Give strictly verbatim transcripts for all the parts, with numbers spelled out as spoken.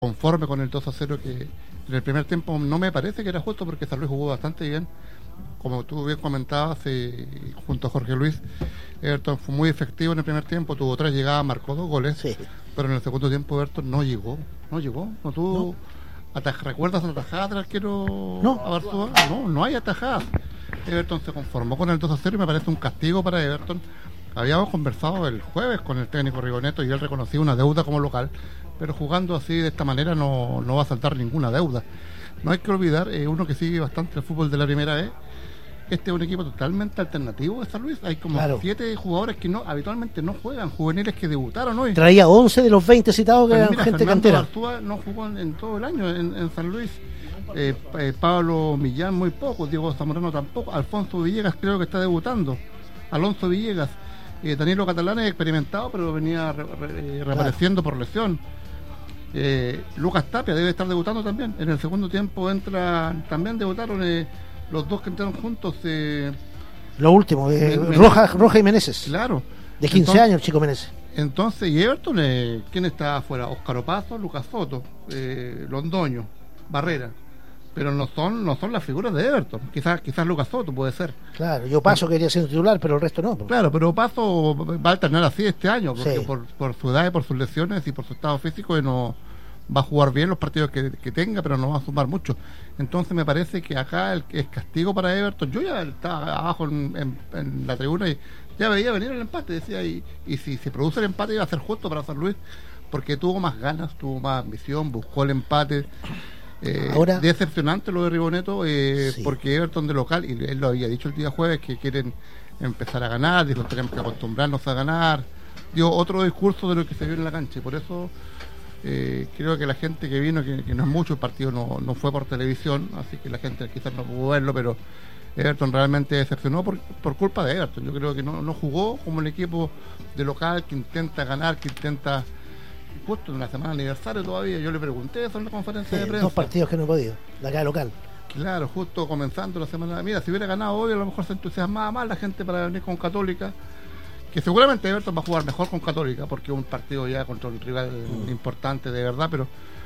conforme con el dos a cero, que en el primer tiempo no me parece que era justo, porque San Luis jugó bastante bien. Como tú bien comentabas, eh, junto a Jorge Luis, Everton fue muy efectivo en el primer tiempo, tuvo tres llegadas, marcó dos goles, Sí. pero en el segundo tiempo Everton no llegó, no llegó, no tuvo... Ataj- ¿Recuerdas la tajada del arquero No. Abarzúa? No, no hay atajadas. Everton se conformó con el dos a cero y me parece un castigo para Everton. Habíamos conversado el jueves con el técnico Rigoneto y él reconocía una deuda como local, pero jugando así de esta manera no, no va a saltar ninguna deuda. No hay que olvidar, eh, uno que sigue bastante el fútbol de la primera vez, este es un equipo totalmente alternativo de San Luis. Hay como Claro. siete jugadores que no habitualmente no juegan, juveniles que debutaron hoy. Traía once de los veinte citados que Pues eran mira, gente Fernando cantera. Arzúa no jugó en, en todo el año en, en San Luis. Eh, eh, Pablo Millán muy poco, Diego Zamorano tampoco, Alfonso Villegas creo que está debutando, Alonso Villegas, eh, Danilo Catalán es experimentado pero venía re, re, eh, reapareciendo por lesión. eh, Lucas Tapia debe estar debutando también. En el segundo tiempo entra, también debutaron eh, los dos que entraron juntos, eh, Lo último, de Men- Roja, Roja y Meneses. claro. De quince Entonces- años el chico Meneses. Entonces, y Everton, eh, ¿quién está afuera? Óscar Opazo, Lucas Soto, eh, Londoño, Barrera. Pero no son no son las figuras de Everton. Quizás quizás Lucas Soto puede ser. Claro, yo paso quería ser titular, pero el resto no. Claro, pero Opazo va a alternar así este año, porque Sí. por, por su edad y por sus lesiones y por su estado físico eh, no va a jugar bien los partidos que, que tenga, pero no va a sumar mucho. Entonces me parece que acá el, es castigo para Everton. Yo ya estaba abajo en, en- en la tribuna y ya veía venir el empate, decía, y, y si se produce el empate iba a ser justo para San Luis, porque tuvo más ganas, tuvo más ambición, buscó el empate. Eh, Ahora- decepcionante lo de Rigoneto, eh, Sí. porque Everton de local, y él lo había dicho el día jueves, que quieren empezar a ganar, dijo, tenemos que acostumbrarnos a ganar, dio otro discurso de lo que se vio en la cancha, y por eso eh, creo que la gente que vino, que, que no es mucho, el partido no, no fue por televisión, así que la gente quizás no pudo verlo, pero Everton realmente decepcionó por, por culpa de Everton. Yo creo que no, no jugó como el equipo de local que intenta ganar, que intenta, justo en la semana de aniversario todavía, yo le pregunté eso en la conferencia Sí, de prensa. dos partidos que no he podido, la acá local. Claro, justo comenzando la semana. Mira, si hubiera ganado hoy, a lo mejor se entusiasmaba más la gente para venir con Católica. Que seguramente Everton va a jugar mejor con Católica, porque es un partido ya contra un rival Mm. importante de verdad, pero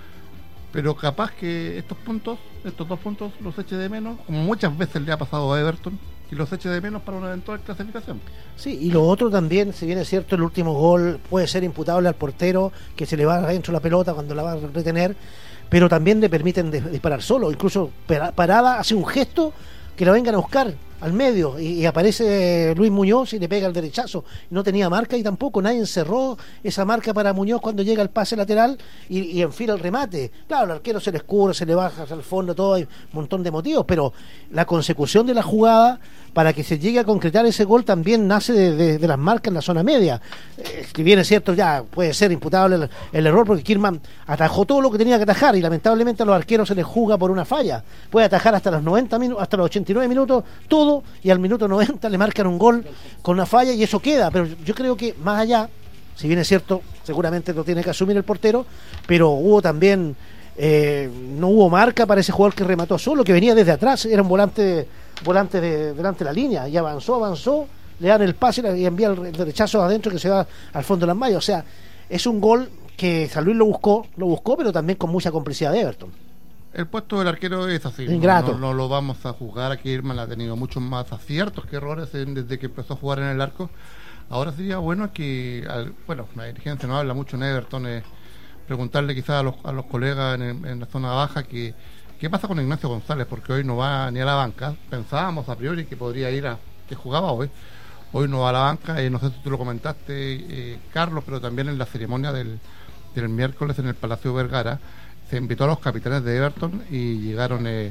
pero capaz que estos puntos, estos dos puntos, los eche de menos, como muchas veces le ha pasado a Everton, y los eche de menos para una eventual clasificación. Sí, y lo otro también, si bien es cierto, el último gol puede ser imputable al portero, que se le va adentro la pelota cuando la va a retener, pero también le permiten de- disparar solo. Incluso para- Parada hace un gesto que lo vengan a buscar al medio y, y aparece Luis Muñoz y le pega el derechazo. No tenía marca y tampoco nadie encerró esa marca para Muñoz cuando llega el pase lateral y, y enfila el remate. Claro, el arquero se le escurre, se le baja hacia el fondo, todo, hay un montón de motivos, pero la consecución de la jugada para que se llegue a concretar ese gol también nace de, de- de las marcas en la zona media. Eh, si bien es cierto, ya puede ser imputable el, el error porque Kirman atajó todo lo que tenía que atajar y lamentablemente a los arqueros se les juzga por una falla. Puede atajar hasta los noventa minutos, hasta los ochenta y nueve minutos, todo, y al minuto noventa le marcan un gol con una falla y eso queda. Pero yo creo que más allá, si bien es cierto, seguramente lo tiene que asumir el portero, pero hubo también, eh, no hubo marca para ese jugador que remató solo, que venía desde atrás, era un volante, volante de, delante de la línea, y avanzó, avanzó, le dan el pase y envía el, el derechazo adentro que se va al fondo de las mallas. O sea, es un gol que San Luis lo buscó, lo buscó, pero también con mucha complicidad de Everton. El puesto del arquero es así. Ingrato. No, no, no lo vamos a juzgar. Aquí Irman ha tenido muchos más aciertos que errores en- desde que empezó a jugar en el arco. Ahora sería bueno que, al- bueno, la dirigencia no habla mucho en Everton, eh, preguntarle quizás a los, a los colegas en, en la zona baja que qué pasa con Ignacio González, porque hoy no va ni a la banca. Pensábamos a priori que podría ir a, que jugaba hoy. Hoy no va a la banca, eh, no sé si tú lo comentaste, eh, Carlos, pero también en la ceremonia del, del miércoles en el Palacio Vergara se invitó a los capitanes de Everton y llegaron eh,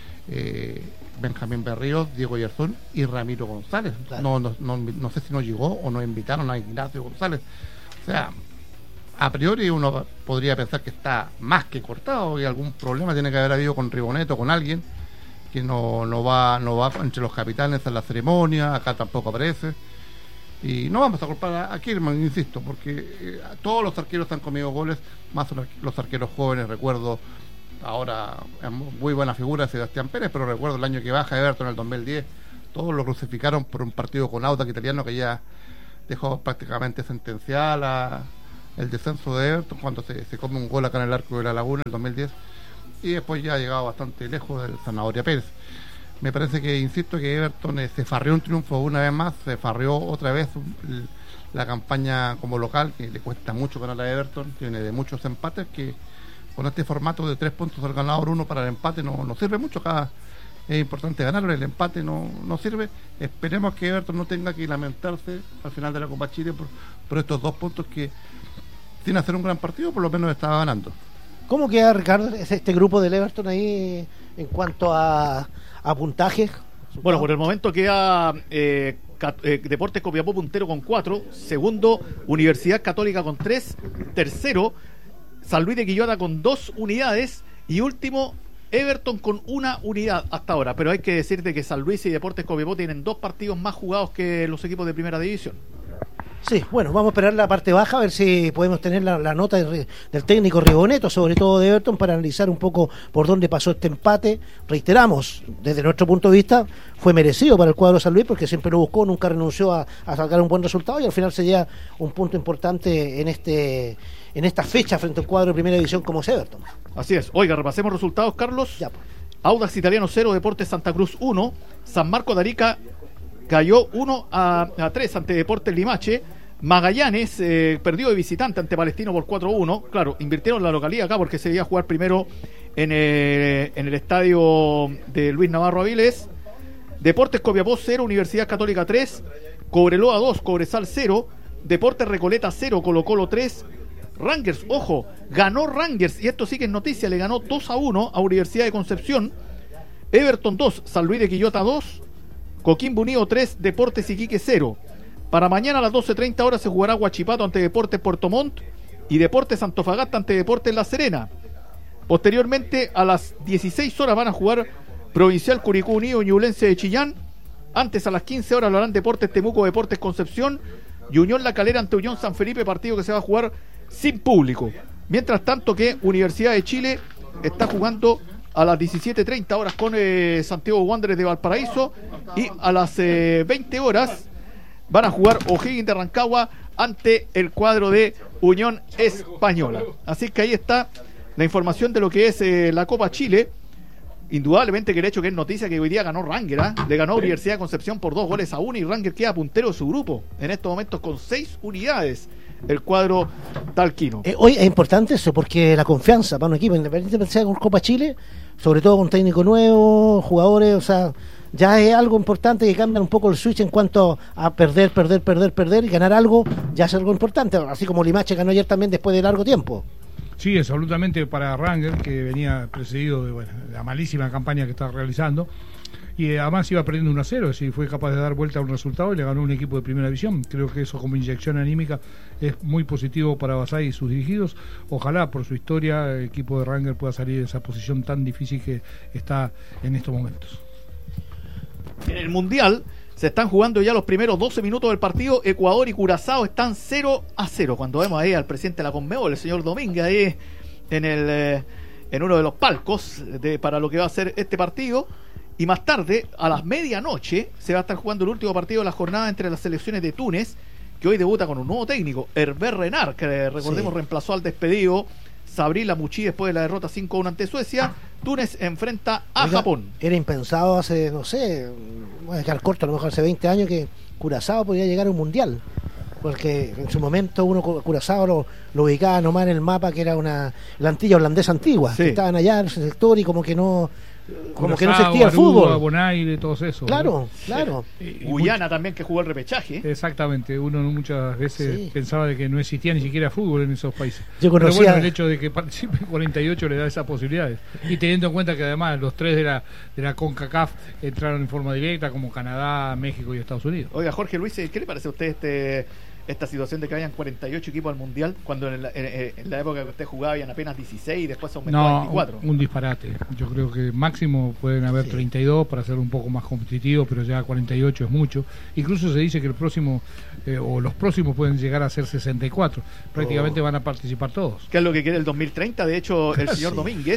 eh, Benjamín Berríos, Diego Yerzún y Ramiro González. Claro. No, no, no, no sé si no llegó o no invitaron a Ignacio González. O sea, a priori uno podría pensar que está más que cortado, que algún problema tiene que haber habido con Rigoneto, con alguien que no, no va no va entre los capitanes en la ceremonia, acá tampoco aparece. Y no vamos a culpar a, a Kirman, insisto, porque eh, todos los arqueros han comido goles, más los arqueros jóvenes. Recuerdo ahora, es muy buena figura Sebastián Pérez, pero recuerdo el año que baja Everton en el dos mil diez, todos lo crucificaron por un partido con Audax Italiano que ya dejó prácticamente sentenciada la, el descenso de Everton cuando se, se come un gol acá en el arco de la Laguna en el dos mil diez, y después ya ha llegado bastante lejos del Zanahoria Pérez. Me parece que, insisto, que Everton eh, se farreó un triunfo una vez más, se farreó otra vez un, la campaña como local, que le cuesta mucho ganar a Everton, tiene de muchos empates, que con este formato de tres puntos del ganador, uno para el empate, no, no sirve mucho. Cada es importante ganarlo, el empate no, no sirve. Esperemos que Everton no tenga que lamentarse al final de la Copa Chile por, por estos dos puntos que, sin hacer un gran partido, por lo menos estaba ganando. ¿Cómo queda, Ricardo, este grupo del Everton ahí en cuanto a, a puntaje? Bueno, por el momento queda eh, eh, Deportes Copiapó puntero con cuatro, segundo Universidad Católica con tres, tercero San Luis de Quillota con dos unidades y último Everton con una unidad hasta ahora. Pero hay que decirte que San Luis y Deportes Copiapó tienen dos partidos más jugados que los equipos de primera división. Sí, bueno, vamos a esperar la parte baja a ver si podemos tener la, la nota de, del técnico Rigoneto, sobre todo de Everton, para analizar un poco por dónde pasó este empate. Reiteramos, desde nuestro punto de vista fue merecido para el cuadro de San Luis, porque siempre lo buscó, nunca renunció a, a sacar un buen resultado, y al final se lleva un punto importante en este en esta fecha frente al cuadro de primera división como es Everton. Así es. Oiga, repasemos resultados, Carlos. Ya, pues. Audax Italiano cero, Deportes Santa Cruz uno, San Marco de Arica cayó uno a tres ante Deportes Limache. Magallanes eh, perdió de visitante ante Palestino por cuatro a uno. Claro, invirtieron la localidad acá porque se iba a jugar primero en, eh, en el estadio de Luis Navarro Avilés. Deportes Copiapó cero, Universidad Católica tres, Cobreloa dos, Cobresal cero, Deportes Recoleta cero, Colo Colo tres. Rangers, ojo, ganó Rangers, y esto sí que es noticia, le ganó dos a uno a Universidad de Concepción. Everton dos, San Luis de Quillota dos, Coquimbo Unido tres, Deportes Iquique cero. Para mañana a las doce treinta horas se jugará Huachipato ante Deportes Puerto Montt y Deportes Antofagasta ante Deportes La Serena. Posteriormente a las dieciséis horas van a jugar Provincial Curicó Unido y Ñublense de Chillán. Antes a las quince horas lo harán Deportes Temuco, Deportes Concepción y Unión La Calera ante Unión San Felipe, partido que se va a jugar sin público. Mientras tanto que Universidad de Chile está jugando a las diecisiete treinta horas con eh, Santiago Wanderers de Valparaíso, y a las eh, veinte horas van a jugar O'Higgins de Rancagua ante el cuadro de Unión Española. Así que ahí está la información de lo que es eh, la Copa Chile. Indudablemente que el hecho que es noticia que hoy día ganó Ranger, ¿eh? Le ganó a Universidad de Concepción por dos goles a uno, y Ranger queda puntero de su grupo en estos momentos con seis unidades, el cuadro talquino. Eh, hoy es importante eso, porque la confianza para un equipo, independientemente sea con Copa Chile, sobre todo con técnico nuevo, jugadores, o sea, ya es algo importante que cambian un poco el switch en cuanto a perder, perder, perder, perder y ganar algo, ya es algo importante, así como Limache ganó ayer también después de largo tiempo. Sí, absolutamente para Ranger, que venía precedido de bueno, la malísima campaña que está realizando, y además iba perdiendo uno a cero, es decir, fue capaz de dar vuelta a un resultado y le ganó un equipo de primera división. Creo que eso como inyección anímica es muy positivo para Basay y sus dirigidos. Ojalá por su historia el equipo de Ranger pueda salir de esa posición tan difícil que está en estos momentos. En el Mundial se están jugando ya los primeros doce minutos del partido. Ecuador y Curazao están cero a cero. Cuando vemos ahí al presidente de la Conmebol, el señor Domínguez, ahí en el eh, en uno de los palcos de, para lo que va a ser este partido. Y más tarde, a las medianoche, se va a estar jugando el último partido de la jornada entre las selecciones de Túnez, que hoy debuta con un nuevo técnico, Hervé Renard, que recordemos sí. reemplazó al despedido Sabri Lamouchi después de la derrota cinco a uno ante Suecia. Túnez enfrenta a Oiga, Japón. Era impensado hace, no sé, voy a quedar corto, a lo mejor hace veinte años, que Curazao podía llegar a un mundial. Porque en su momento uno Curazao lo, lo ubicaba nomás en el mapa, que era una la Antilla holandesa antigua, sí. que estaban allá en ese sector y como que no... como Curazao, que no existía el fútbol. Bonaire, todos esos. Claro, ¿no? claro. Eh, Guyana también, que jugó el repechaje. Exactamente, uno muchas veces sí. pensaba de que no existía ni siquiera fútbol en esos países. Yo conocía... Pero bueno, el hecho de que participe en cuarenta y ocho le da esas posibilidades. Y teniendo en cuenta que además los tres de la de la CONCACAF entraron en forma directa, como Canadá, México y Estados Unidos. Oiga, Jorge Luis, ¿qué le parece a usted este esta situación de que vayan cuarenta y ocho equipos al Mundial, cuando en la, en, en la época que usted jugaba habían apenas dieciséis y después se aumentó no, a veinticuatro? Un, un disparate. Yo creo que máximo pueden haber sí. treinta y dos para ser un poco más competitivo, pero ya cuarenta y ocho es mucho. Incluso se dice que el próximo eh, o los próximos pueden llegar a ser sesenta y cuatro. Prácticamente oh. van a participar todos. ¿Qué es lo que quiere el dos mil treinta? De hecho, el señor sí. Domínguez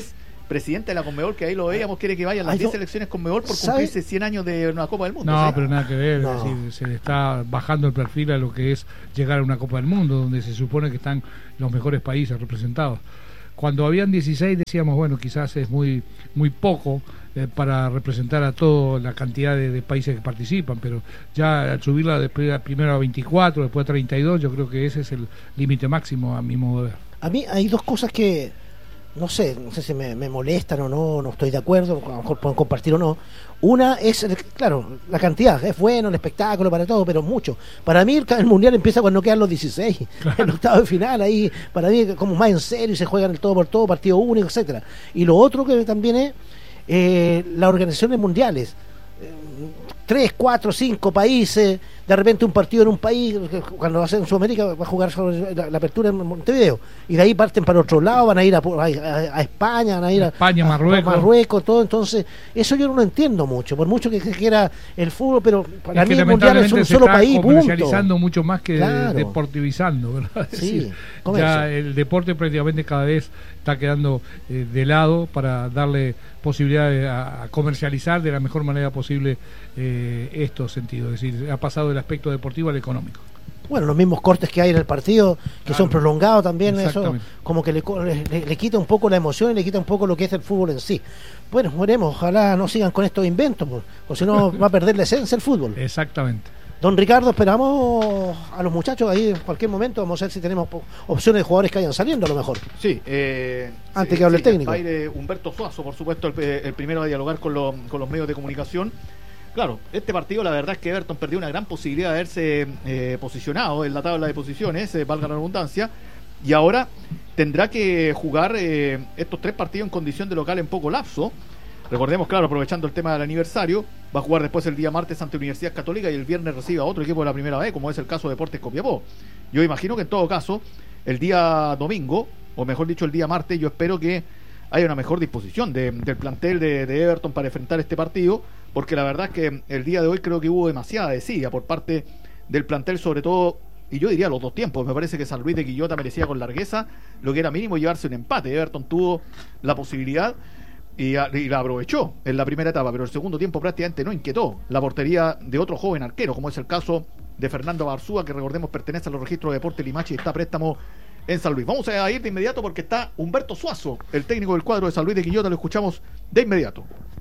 presidente de la Conmebol, que ahí lo veíamos, quiere que vayan las Ay, diez no. selecciones Conmebol por ¿Sabe? cumplirse cien años de una Copa del Mundo. No, ¿sí? pero nada que ver, No. es decir, se le está bajando el perfil a lo que es llegar a una Copa del Mundo, donde se supone que están los mejores países representados. Cuando habían dieciséis decíamos, bueno, quizás es muy muy poco eh, para representar a toda la cantidad de, de países que participan, pero ya al subirla después, primero a veinticuatro, después a treinta y dos, yo creo que ese es el límite máximo a mi modo de ver. A mí hay dos cosas que no sé, no sé si me, me molestan o no, no estoy de acuerdo, a lo mejor pueden compartir o no. Una es, el- claro, la cantidad, es bueno el espectáculo para todo, pero mucho. Para mí el, el mundial empieza cuando quedan los dieciséis, el octavo de final, ahí, para mí como más en serio y se juegan el todo por todo, partido único, etcétera. Y lo otro que también es eh, las organizaciones mundiales. Eh, tres, cuatro, cinco países, de repente un partido en un país, que cuando va a ser en Sudamérica va a jugar sobre la, la apertura en Montevideo, y de ahí parten para otro lado, van a ir a, a- a España, van a ir a España, a- Marruecos. a Marruecos, todo. Entonces eso yo no lo entiendo mucho, por mucho que se quiera el fútbol, pero para Es mí que el mundial es lamentablemente un se solo está país, comercializando punto. mucho más que Claro. deportivizando, ¿verdad? Es Sí, decir, comercio. ya el deporte prácticamente cada vez está quedando eh, de lado para darle posibilidad a, a comercializar de la mejor manera posible eh, estos sentidos, es decir, ha pasado del aspecto deportivo al económico. Bueno, los mismos cortes que hay en el partido, que Claro. son prolongados también, eso Exactamente. como que le, co- le, le- le quita un poco la emoción y le quita un poco lo que es el fútbol en sí. Bueno, veremos, ojalá no sigan con estos inventos, pues, o si no va a perder la esencia el fútbol. Exactamente. Don Ricardo, esperamos a los muchachos ahí en cualquier momento, vamos a ver si tenemos po- opciones de jugadores que vayan saliendo a lo mejor. Sí, eh, Antes sí, que hable sí, el técnico. va a ir, eh, Humberto Suazo, por supuesto, el, el primero a dialogar con, lo- con los medios de comunicación. Claro, este partido la verdad es que Everton perdió una gran posibilidad de haberse eh, posicionado en la tabla de posiciones, eh, valga la redundancia, y ahora tendrá que jugar eh, estos tres partidos en condición de local en poco lapso. Recordemos, claro, aprovechando el tema del aniversario, va a jugar después el día martes ante Universidad Católica y el viernes recibe a otro equipo de la primera vez, como es el caso de Deportes Copiapó. Yo imagino que en todo caso, el día domingo, o mejor dicho el día martes, yo espero que haya una mejor disposición de- del plantel de, de Everton para enfrentar este partido, porque la verdad es que el día de hoy creo que hubo demasiada desidia por parte del plantel, sobre todo, y yo diría los dos tiempos. Me parece que San Luis de Quillota merecía con largueza lo que era mínimo llevarse un empate. Everton tuvo la posibilidad y, a- y la aprovechó en la primera etapa, pero el segundo tiempo prácticamente no inquietó la portería de otro joven arquero, como es el caso de Fernando Barzúa, que recordemos pertenece a los registros de Deportes Limache y está a préstamo en San Luis. Vamos a ir de inmediato porque está Humberto Suazo, el técnico del cuadro de San Luis de Quillota. Lo escuchamos de inmediato.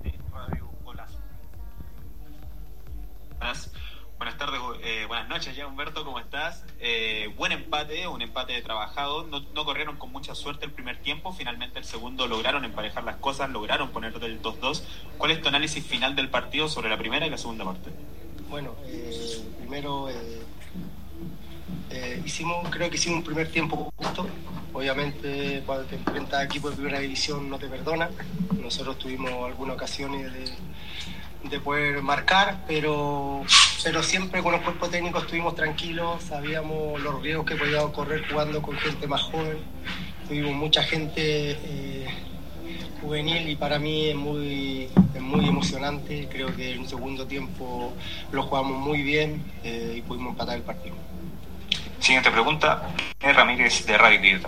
Buenas, buenas tardes, eh, buenas noches ya, Humberto, ¿cómo estás? Eh, buen empate, un empate trabajado, no, no corrieron con mucha suerte el primer tiempo, finalmente el segundo lograron emparejar las cosas, lograron poner del dos dos. ¿Cuál es tu análisis final del partido sobre la primera y la segunda parte? Bueno, eh, primero eh, eh, hicimos, creo que hicimos un primer tiempo justo. Obviamente cuando te enfrentas a equipos de primera división no te perdona. Nosotros tuvimos algunas ocasiones de, de poder marcar, pero, pero siempre con los cuerpos técnicos estuvimos tranquilos, sabíamos los riesgos que podíamos correr jugando con gente más joven. Tuvimos mucha gente eh, juvenil y para mí es muy, es muy emocionante. Creo que en un segundo tiempo lo jugamos muy bien eh, y pudimos empatar el partido. Siguiente pregunta, E. Ramírez de Radio Quillota.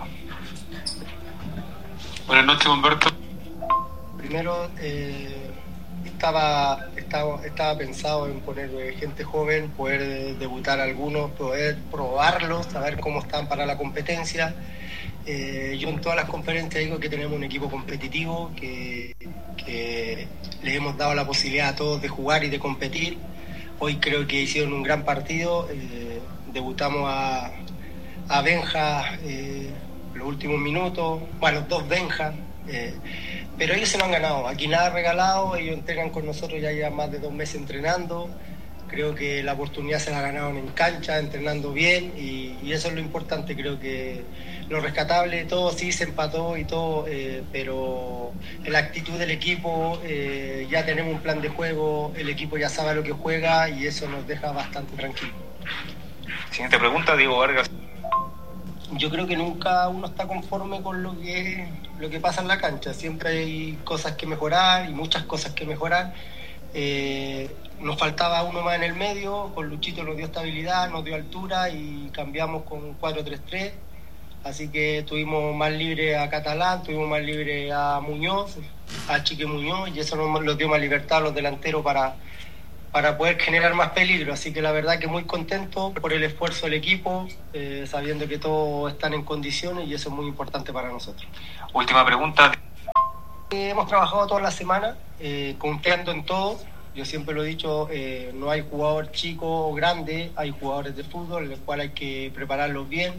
Buenas noches, Humberto. Primero, eh, estaba, estaba, estaba pensado en poner eh, gente joven, poder eh, debutar algunos, poder probarlos, saber cómo están para la competencia. Eh, yo en todas las conferencias digo que tenemos un equipo competitivo, que, que les hemos dado la posibilidad a todos de jugar y de competir. Hoy creo que hicieron un gran partido, eh, debutamos a, a Benja eh, los últimos minutos, bueno, dos Benja, eh, pero ellos se lo han ganado, aquí nada regalado, ellos entrenan con nosotros, ya llevan más de dos meses entrenando. Creo que la oportunidad se la ganaron en cancha, entrenando bien, y, y eso es lo importante. Creo que lo rescatable, todo sí se empató y todo, eh, pero la actitud del equipo, eh, ya tenemos un plan de juego, el equipo ya sabe lo que juega y eso nos deja bastante tranquilos. Siguiente pregunta, Diego Vargas. Yo creo que nunca uno está conforme con lo que, lo que pasa en la cancha, siempre hay cosas que mejorar y muchas cosas que mejorar. Eh, nos faltaba uno más en el medio, con Luchito nos dio estabilidad, nos dio altura y cambiamos con cuatro tres tres. así que tuvimos más libre a Catalán, tuvimos más libre a Muñoz, a Chique Muñoz, y eso nos, nos dio más libertad a los delanteros para, para poder generar más peligro. Así que la verdad que muy contento por el esfuerzo del equipo, eh, sabiendo que todos están en condiciones, y eso es muy importante para nosotros. Última pregunta. Eh, hemos trabajado toda la semana, eh, confiando en todo. Yo siempre lo he dicho, eh, no hay jugador chico o grande, hay jugadores de fútbol, en los cuales hay que prepararlos bien.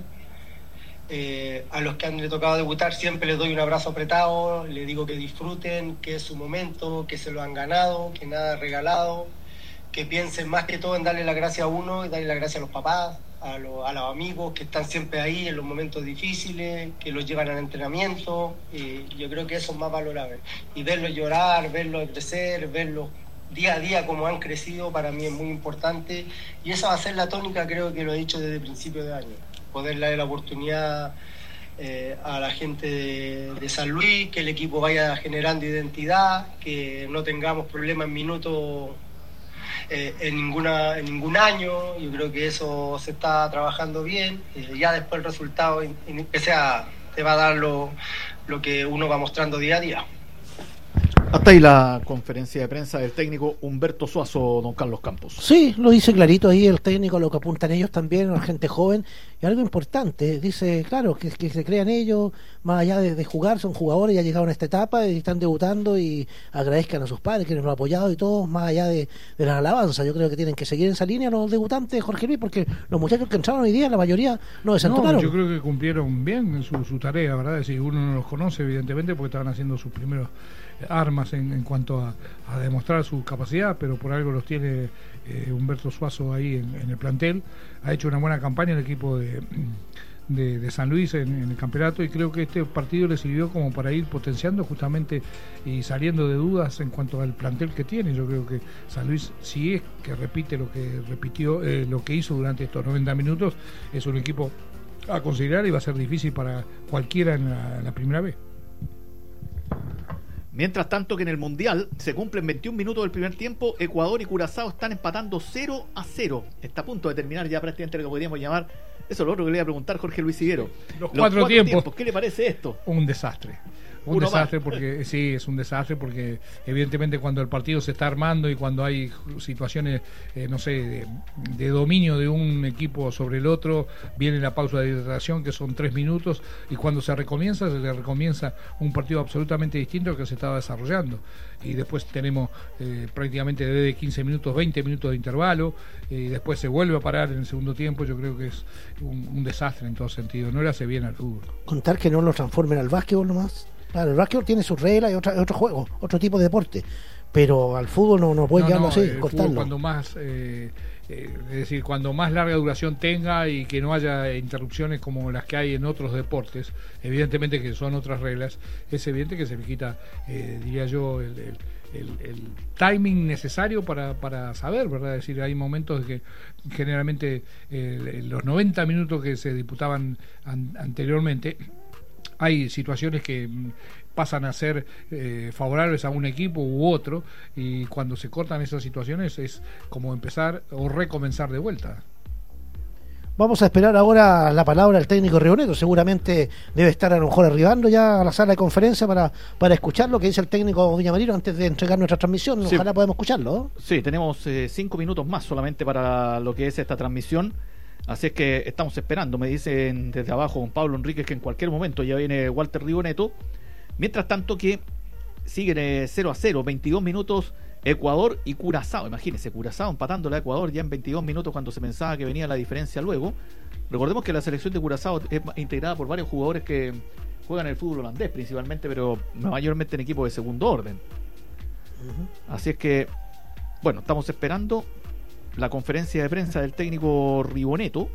Eh, a los que han le tocado debutar siempre les doy un abrazo apretado, les digo que disfruten, que es su momento, que se lo han ganado, que nada es regalado, que piensen más que todo en darle la gracia a uno y darle la gracia a los papás, a, lo, a los amigos que están siempre ahí en los momentos difíciles, que los llevan al entrenamiento, y yo creo que eso es más valorable. Y verlos llorar, verlos crecer, verlos día a día como han crecido, para mí es muy importante, y esa va a ser la tónica, creo que lo he dicho desde el principio de año, poder darle la oportunidad eh, a la gente de, de San Luis, que el equipo vaya generando identidad, que no tengamos problemas en minutos eh, en ninguna en ningún año. Yo creo que eso se está trabajando bien, eh, ya después el resultado que sea te va a dar lo, lo que uno va mostrando día a día. Hasta ahí la conferencia de prensa del técnico Humberto Suazo, don Carlos Campos. Sí, lo dice clarito ahí el técnico, lo que apuntan ellos también, la gente joven, y algo importante, dice, claro, que, que se crean ellos, más allá de, de jugar, son jugadores, ya llegaron a esta etapa y están debutando, y agradezcan a sus padres que nos lo han apoyado y todo, más allá de, de las alabanzas. Yo creo que tienen que seguir en esa línea los debutantes, Jorge Luis, porque los muchachos que entraron hoy día, la mayoría no desentonaron. No, yo creo que cumplieron bien su, su tarea, ¿verdad? Es decir, uno no los conoce, evidentemente, porque estaban haciendo sus primeros armas en, en cuanto a, a demostrar su capacidad, pero por algo los tiene eh, Humberto Suazo ahí en, en el plantel. Ha hecho una buena campaña el equipo de, de, de San Luis en, en el campeonato, y creo que este partido le sirvió como para ir potenciando justamente y saliendo de dudas en cuanto al plantel que tiene. Yo creo que San Luis, si es que repite lo que repitió, eh, lo que hizo durante estos noventa minutos, es un equipo a considerar y va a ser difícil para cualquiera en la, en la primera vez. Mientras tanto, que en el Mundial se cumplen veintiún minutos del primer tiempo, Ecuador y Curazao están empatando cero a cero. Está a punto de terminar ya prácticamente lo que podríamos llamar, eso es lo otro que le iba a preguntar Jorge Luis Higuero. Los, Los cuatro, cuatro tiempos. tiempos, ¿qué le parece esto? Un desastre. Un Uno desastre más. porque sí, es un desastre porque evidentemente cuando el partido se está armando y cuando hay situaciones, eh, no sé, de, de dominio de un equipo sobre el otro, viene la pausa de hidratación, que son tres minutos, y cuando se recomienza, se le recomienza un partido absolutamente distinto al que se estaba desarrollando. Y después tenemos eh, prácticamente desde quince minutos, veinte minutos de intervalo, y después se vuelve a parar en el segundo tiempo. Yo creo que es un, un desastre en todo sentido, no le hace bien al fútbol. Contar que no lo transformen al básquetbol nomás. Claro, el básquetbol tiene sus reglas y otra, otro juego, otro tipo de deporte, pero al fútbol no, no pueden no, llevarlo no, así, el cortarlo. fútbol cuando más, eh, eh, es decir, cuando más larga duración tenga y que no haya interrupciones como las que hay en otros deportes, evidentemente que son otras reglas, es evidente que se le quita, eh, diría yo, el, el, el, el timing necesario para, para saber, ¿verdad? Es decir, hay momentos que generalmente eh, los noventa minutos que se disputaban an, anteriormente, hay situaciones que pasan a ser eh, favorables a un equipo u otro, y cuando se cortan esas situaciones es como empezar o recomenzar de vuelta. Vamos a esperar ahora la palabra del técnico Rioneto. Seguramente debe estar a lo mejor arribando ya a la sala de conferencia para, para escuchar lo que dice el técnico Villamarino antes de entregar nuestra transmisión. Sí. Ojalá podamos escucharlo, ¿no? Sí, tenemos eh, cinco minutos más solamente para lo que es esta transmisión. Así es que estamos esperando. Me dicen desde abajo don Pablo Enríquez que en cualquier momento ya viene Walter Rigoneto. Mientras tanto que siguen cero a cero, veintidós minutos Ecuador y Curazao. Imagínense, Curazao empatándole a Ecuador ya en veintidós minutos cuando se pensaba que venía la diferencia luego. Recordemos que la selección de Curazao es integrada por varios jugadores que juegan el fútbol holandés principalmente, pero mayormente en equipos de segundo orden. Uh-huh. Así es que, bueno, estamos esperando la conferencia de prensa del técnico Rigoneto,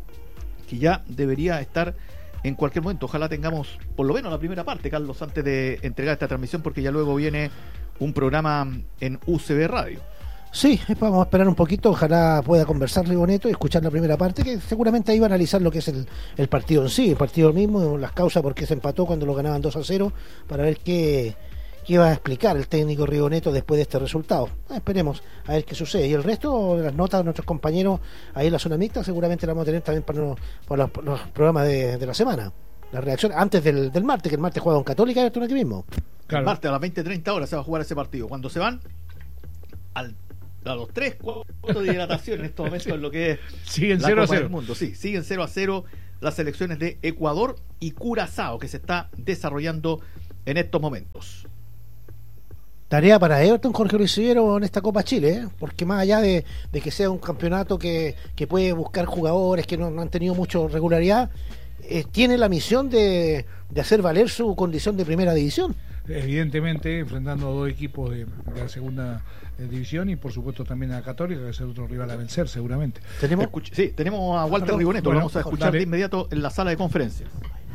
que ya debería estar en cualquier momento. Ojalá tengamos por lo menos la primera parte, Carlos, antes de entregar esta transmisión, porque ya luego viene un programa en U C B Radio. Sí, vamos a esperar un poquito, ojalá pueda conversar Rigoneto y escuchar la primera parte, que seguramente ahí va a analizar lo que es el, el partido en sí, el partido mismo, las causas por qué se empató cuando lo ganaban dos a cero, para ver qué qué va a explicar el técnico Rigoneto después de este resultado. Eh, esperemos a ver qué sucede. Y el resto de las notas de nuestros compañeros ahí en la zona mixta seguramente la vamos a tener también para los, para los, los programas de, de la semana. La reacción antes del, del martes, que el martes juega con Católica y esto aquí mismo. Claro. El martes a las veinte treinta horas se va a jugar ese partido. Cuando se van al, a los tres cuartos de hidratación en estos momentos en lo que es siguen la cero a Copa cero. del Mundo. Sí, siguen cero a cero las selecciones de Ecuador y Curazao que se está desarrollando en estos momentos. Tarea para Everton, Jorge Luis Sillero, en esta Copa Chile, ¿eh? Porque más allá de, de que sea un campeonato que, que puede buscar jugadores que no, no han tenido mucha regularidad, eh, tiene la misión de, de hacer valer su condición de primera división. Evidentemente, enfrentando a dos equipos de, de la segunda eh, división y por supuesto también a Católica, que es el otro rival a vencer seguramente. ¿Tenemos? Escuch- sí, tenemos a Walter Perdón. Rigoneto, Bueno, lo vamos a escuchar dale. de inmediato en la sala de conferencias.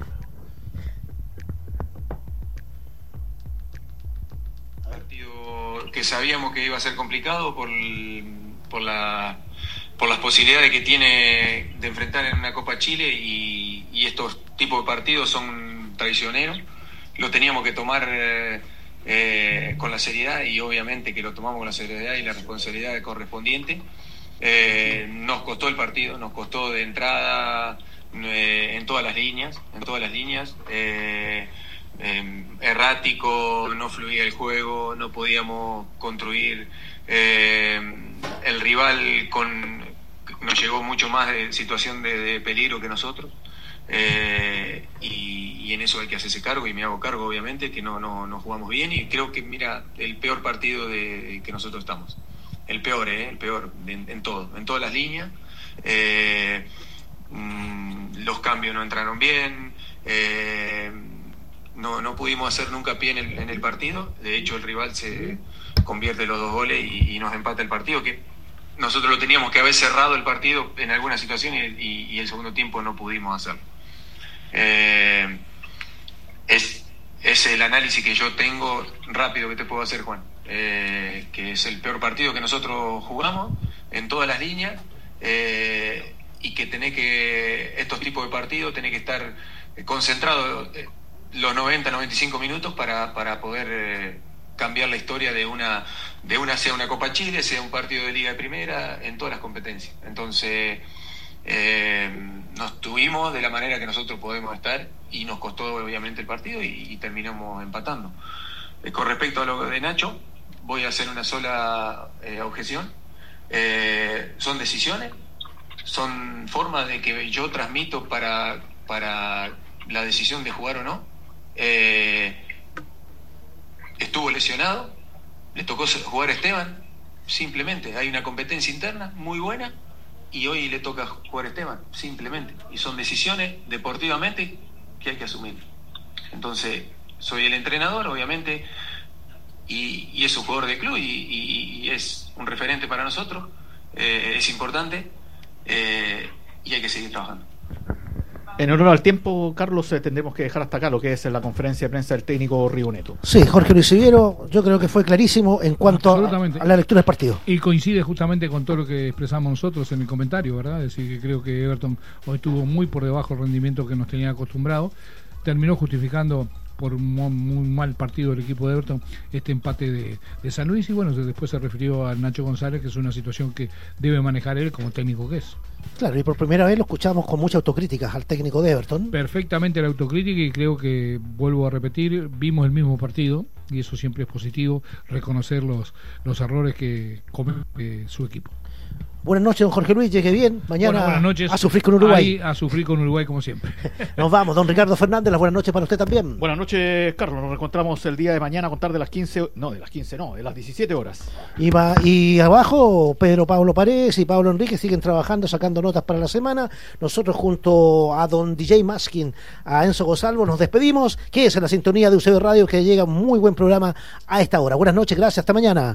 Partido que sabíamos que iba a ser complicado por, el- por, la, por las posibilidades que tiene de enfrentar en una Copa Chile y, y estos tipos de partidos son traicioneros. Lo teníamos que tomar eh, eh, con la seriedad y obviamente que lo tomamos con la seriedad y la responsabilidad correspondiente. Eh, nos costó el partido, nos costó de entrada eh, en todas las líneas, en todas las líneas. Eh, Eh, errático, no fluía el juego, no podíamos construir. Eh, el rival con nos llegó mucho más de situación de, de peligro que nosotros, eh, y, y en eso hay que hacerse cargo y me hago cargo obviamente que no, no, no jugamos bien y creo que mira el peor partido de que nosotros estamos, el peor, eh, el peor en, en todo, en todas las líneas. Eh, mm, los cambios no entraron bien. Eh, No, no pudimos hacer nunca pie en el, en el partido. De hecho, el rival se convierte los dos goles y, y nos empata el partido, que nosotros lo teníamos que haber cerrado el partido en alguna situación y, y, y el segundo tiempo no pudimos hacerlo. Eh, es, es el análisis que yo tengo rápido que te puedo hacer, Juan, eh, que es el peor partido que nosotros jugamos en todas las líneas, eh, y que tenés que, estos tipos de partidos, tenés que estar concentrado eh, los noventa, noventa y cinco minutos para, para poder eh, cambiar la historia de una, de una, sea una Copa Chile, sea un partido de Liga de Primera, en todas las competencias. Entonces, eh, nos tuvimos de la manera que nosotros podemos estar y nos costó obviamente el partido y, y terminamos empatando. Eh, con respecto a lo de Nacho, voy a hacer una sola eh, objeción. Eh, son decisiones, son formas de que yo transmito para, para la decisión de jugar o no. Eh, estuvo lesionado, le tocó jugar a Esteban, simplemente hay una competencia interna muy buena y hoy le toca jugar a Esteban, simplemente, y son decisiones deportivamente que hay que asumir. Entonces soy el entrenador obviamente y, y es un jugador de club y, y, y es un referente para nosotros, eh, es importante, eh, y hay que seguir trabajando. En honor al tiempo, Carlos, eh, tendremos que dejar hasta acá lo que es la conferencia de prensa del técnico Rigoneto. Sí, Jorge Luis Sillero, yo creo que fue clarísimo en cuanto a, a la lectura del partido. Y coincide justamente con todo lo que expresamos nosotros en el comentario, ¿verdad? Es decir, que creo que Everton hoy tuvo muy por debajo el rendimiento que nos tenía acostumbrado. Terminó justificando por un muy, muy mal partido del equipo de Everton este empate de, de San Luis y bueno, después se refirió a Nacho González, que es una situación que debe manejar él como técnico que es. Claro, y por primera vez lo escuchamos con mucha autocrítica al técnico de Everton. Perfectamente la autocrítica y creo que, vuelvo a repetir, vimos el mismo partido y eso siempre es positivo, reconocer los, los errores que comete su equipo. Buenas noches, don Jorge Luis, llegue bien. Mañana Bueno, buenas noches. a sufrir con Uruguay. Ahí, a sufrir con Uruguay como siempre. Nos vamos, don Ricardo Fernández, las buenas noches para usted también. Buenas noches, Carlos. Nos reencontramos el día de mañana a contar de las quince, no, de las quince no, de las diecisiete horas. Y, va, y abajo, Pedro Pablo Paredes y Pablo Enrique siguen trabajando, sacando notas para la semana. Nosotros junto a don D J Maskin, a Enzo Gonzalvo, nos despedimos. Quédese en la sintonía de U C B Radio, que llega un muy buen programa a esta hora. Buenas noches, gracias, hasta mañana.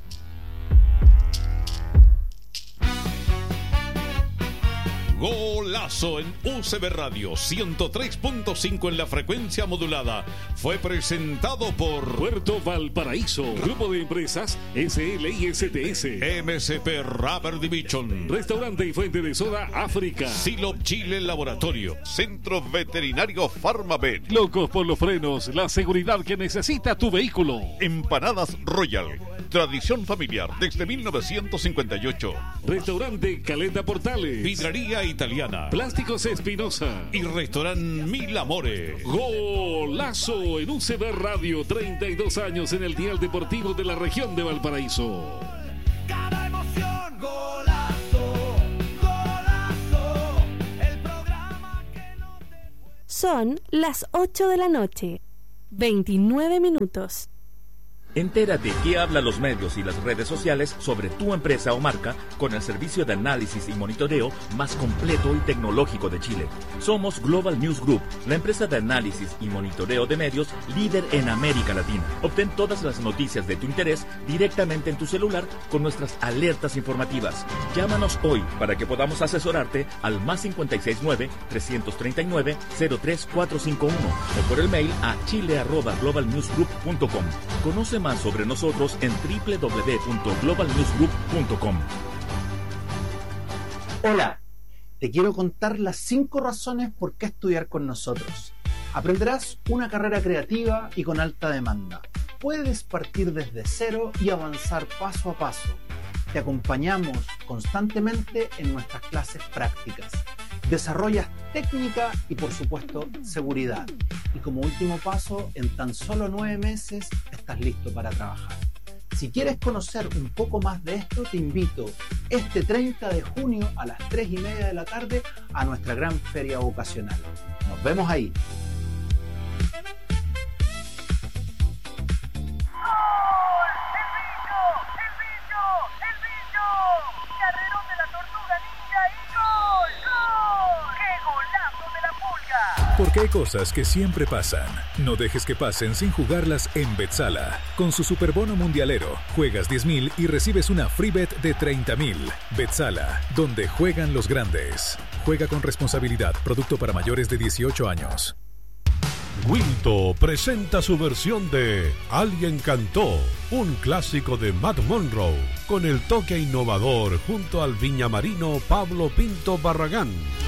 Gol Golazo en U C B Radio ciento tres punto cinco en la frecuencia modulada. Fue presentado por Puerto Valparaíso, Grupo de Empresas S L I S T S, M S P Rubber Division, Restaurante y Fuente de Soda África, Silop Chile Laboratorio, Centro Veterinario Farmavet, Locos por los Frenos, la seguridad que necesita tu vehículo. Empanadas Royal, tradición familiar desde mil novecientos cincuenta y ocho. Restaurante Caleta Portales, Vidrería Italiana, Plásticos Espinosa y Restaurante Mil Amores. Golazo en U C B Radio, treinta y dos años en el dial deportivo de la región de Valparaíso. Cada emoción, golazo, golazo, el programa que no te... Son las ocho de la noche, veintinueve minutos. Entérate qué hablan los medios y las redes sociales sobre tu empresa o marca con el servicio de análisis y monitoreo más completo y tecnológico de Chile. Somos Global News Group, la empresa de análisis y monitoreo de medios líder en América Latina. Obtén todas las noticias de tu interés directamente en tu celular con nuestras alertas informativas. Llámanos hoy para que podamos asesorarte al más cinco seis nueve, tres tres nueve, cero tres cuatro cinco uno o por el mail a chile arroba global news group punto com. Conoce más sobre nosotros en doble u doble u doble u punto global news group punto com. Hola, te quiero contar las cinco razones por qué estudiar con nosotros. Aprenderás una carrera creativa y con alta demanda. Puedes partir desde cero y avanzar paso a paso. Te acompañamos constantemente en nuestras clases prácticas. Desarrollas técnica y, por supuesto, seguridad. Y como último paso, en tan solo nueve meses estás listo para trabajar. Si quieres conocer un poco más de esto, te invito este treinta de junio a las tres y media de la tarde a nuestra gran feria vocacional. Nos vemos ahí. Porque hay cosas que siempre pasan. No dejes que pasen sin jugarlas en Betsala. Con su superbono mundialero, juegas diez mil y recibes una free bet de treinta mil. Betsala, donde juegan los grandes. Juega con responsabilidad. Producto para mayores de dieciocho años. Wilto presenta su versión de Alguien Cantó, un clásico de Matt Monroe, con el toque innovador junto al viñamarino Pablo Pinto Barragán.